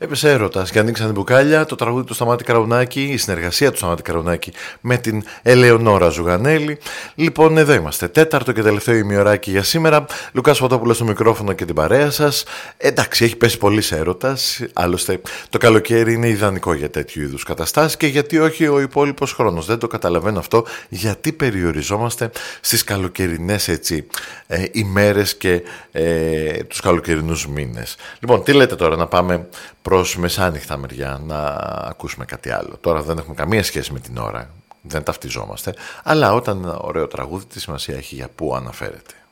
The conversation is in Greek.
Έπεσε έρωτας και ανοίξαν την μπουκάλια το τραγούδι του Σταμάτη Καραουνάκη, η συνεργασία του Σταμάτη Καραουνάκη με την Ελεονόρα Ζουγανέλη. Λοιπόν, εδώ είμαστε. Τέταρτο και τελευταίο ημιωράκι για σήμερα. Λουκάς Φωτόπουλος στο μικρόφωνο και την παρέα σας. Εντάξει, έχει πέσει πολύς έρωτας. Άλλωστε, το καλοκαίρι είναι ιδανικό για τέτοιου είδους καταστάσεις και γιατί όχι ο υπόλοιπος χρόνος. Δεν το καταλαβαίνω αυτό. Γιατί περιοριζόμαστε στις καλοκαιρινές ημέρες και τους καλοκαιρινούς μήνες. Λοιπόν, τι λέτε τώρα, να πάμε προς μεσάνυχτα μεριά να ακούσουμε κάτι άλλο? Τώρα δεν έχουμε καμία σχέση με την ώρα, δεν ταυτιζόμαστε, αλλά όταν ωραίο τραγούδι, τη σημασία έχει για πού αναφέρεται.